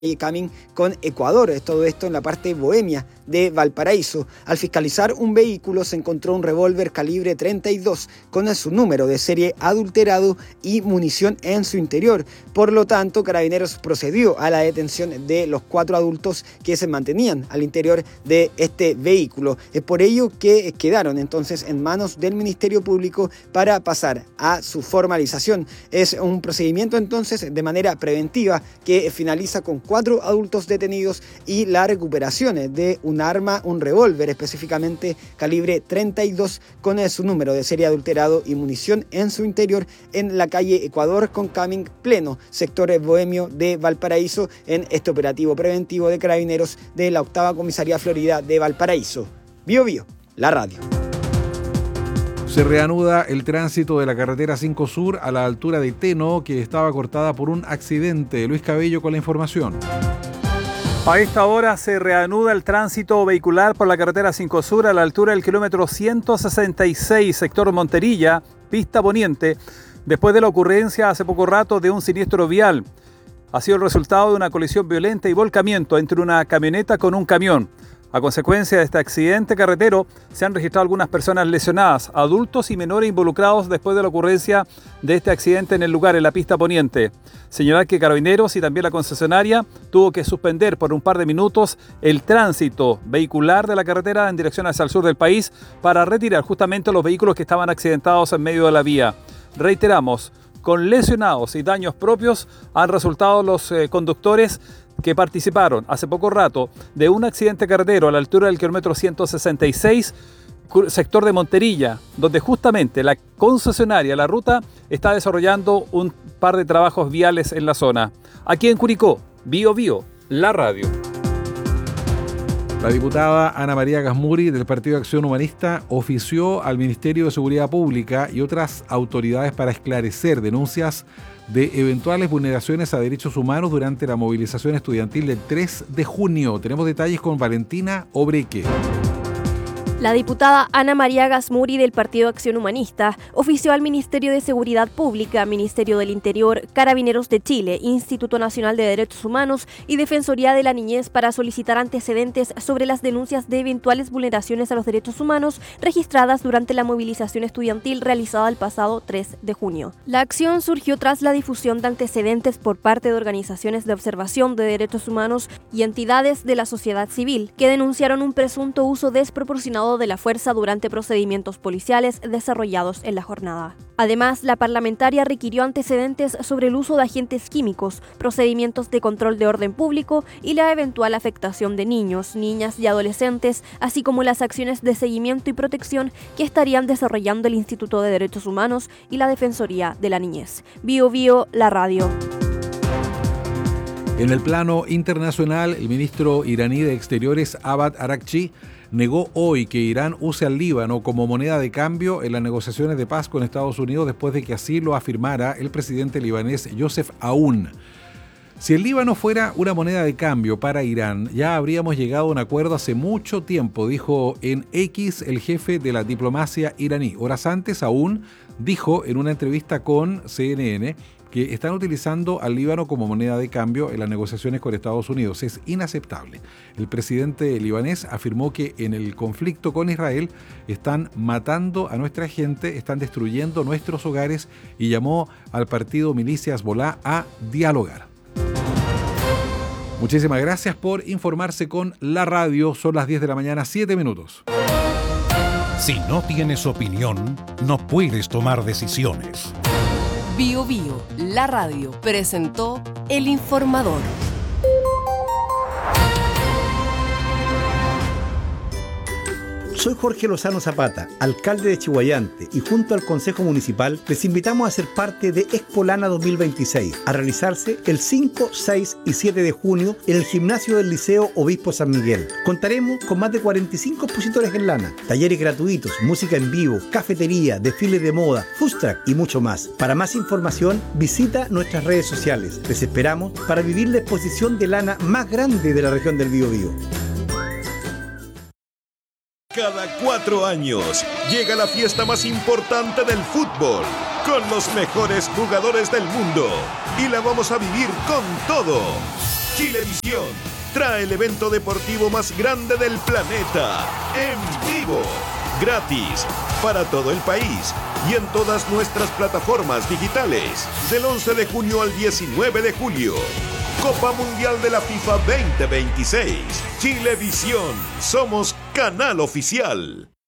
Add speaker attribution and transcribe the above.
Speaker 1: Camin con Ecuador, todo esto en la parte bohemia de Valparaíso. Al fiscalizar un vehículo se encontró un revólver calibre 32 con su número de serie adulterado y munición en su interior. Por lo tanto, Carabineros procedió a la detención de los 4 adultos que se mantenían al interior de este vehículo. Es por ello que quedaron entonces en manos del Ministerio Público para pasar a su formalización. Es un procedimiento entonces de manera preventiva que finaliza con 4 adultos detenidos y la recuperación de un arma, un revólver específicamente calibre 32 con su número de serie adulterado y munición en su interior en la calle Ecuador con Camin pleno, sector bohemio de Valparaíso, en este operativo preventivo de Carabineros de la 8ª Comisaría Florida de Valparaíso. Bio Bio, la radio.
Speaker 2: Se reanuda el tránsito de la carretera 5 Sur a la altura de Teno, que estaba cortada por un accidente. Luis Cabello con la información.
Speaker 3: A esta hora se reanuda el tránsito vehicular por la carretera 5 Sur a la altura del kilómetro 166, sector Monterilla, pista poniente, después de la ocurrencia hace poco rato de un siniestro vial. Ha sido el resultado de una colisión violenta y volcamiento entre una camioneta con un camión. A consecuencia de este accidente carretero, se han registrado algunas personas lesionadas, adultos y menores involucrados después de la ocurrencia de este accidente en el lugar, en la pista poniente. Señalar que Carabineros y también la concesionaria tuvo que suspender por un par de minutos el tránsito vehicular de la carretera en dirección hacia el sur del país para retirar justamente los vehículos que estaban accidentados en medio de la vía. Reiteramos, con lesionados y daños propios han resultado los conductores que participaron hace poco rato de un accidente carretero a la altura del kilómetro 166, sector de Monterilla, donde justamente la concesionaria, la ruta, está desarrollando un par de trabajos viales en la zona. Aquí en Curicó, Bio Bio, la radio.
Speaker 2: La diputada Ana María Gasmuri del Partido Acción Humanista ofició al Ministerio de Seguridad Pública y otras autoridades para esclarecer denuncias de eventuales vulneraciones a derechos humanos durante la movilización estudiantil del 3 de junio. Tenemos detalles con Valentina Obreque.
Speaker 4: La diputada Ana María Gasmuri del Partido Acción Humanista ofició al Ministerio de Seguridad Pública, Ministerio del Interior, Carabineros de Chile, Instituto Nacional de Derechos Humanos y Defensoría de la Niñez para solicitar antecedentes sobre las denuncias de eventuales vulneraciones a los derechos humanos registradas durante la movilización estudiantil realizada el pasado 3 de junio. La acción surgió tras la difusión de antecedentes por parte de organizaciones de observación de derechos humanos y entidades de la sociedad civil que denunciaron un presunto uso desproporcionado de la fuerza durante procedimientos policiales desarrollados en la jornada. Además, la parlamentaria requirió antecedentes sobre el uso de agentes químicos, procedimientos de control de orden público y la eventual afectación de niños, niñas y adolescentes, así como las acciones de seguimiento y protección que estarían desarrollando el Instituto de Derechos Humanos y la Defensoría de la Niñez. Bio Bio, la radio.
Speaker 2: En el plano internacional, el ministro iraní de Exteriores, Abbas Araghchi, negó hoy que Irán use al Líbano como moneda de cambio en las negociaciones de paz con Estados Unidos después de que así lo afirmara el presidente libanés Joseph Aoun. Si el Líbano fuera una moneda de cambio para Irán, ya habríamos llegado a un acuerdo hace mucho tiempo, dijo en X el jefe de la diplomacia iraní. Horas antes, Aoun dijo en una entrevista con CNN que están utilizando al Líbano como moneda de cambio en las negociaciones con Estados Unidos. Es inaceptable. El presidente libanés afirmó que en el conflicto con Israel están matando a nuestra gente, están destruyendo nuestros hogares y llamó al partido Milicia Hezbollah a dialogar. Muchísimas gracias por informarse con la radio. Son las 10 de la mañana, 7 minutos.
Speaker 5: Si no tienes opinión, no puedes tomar decisiones.
Speaker 6: Bio Bio, la radio, presentó El Informador.
Speaker 7: Soy Jorge Lozano Zapata, alcalde de Chiguayante, y junto al Consejo Municipal les invitamos a ser parte de Expo Lana 2026, a realizarse el 5, 6 y 7 de junio en el gimnasio del Liceo Obispo San Miguel. Contaremos con más de 45 expositores en lana, talleres gratuitos, música en vivo, cafetería, desfiles de moda, food truck y mucho más. Para más información, visita nuestras redes sociales. Les esperamos para vivir la exposición de lana más grande de la región del Biobío.
Speaker 8: Cada 4 años llega la fiesta más importante del fútbol, con los mejores jugadores del mundo, y la vamos a vivir con todo. Chilevisión trae el evento deportivo más grande del planeta, en vivo, gratis, para todo el país y en todas nuestras plataformas digitales, del 11 de junio al 19 de julio. Copa Mundial de la FIFA 2026. Chilevisión, somos canal oficial.